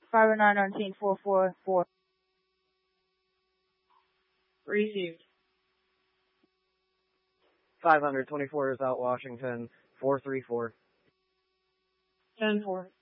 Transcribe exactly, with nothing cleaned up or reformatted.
five oh nine on scene four four four. Received. five hundred twenty-four is out Washington, four three four. ten four.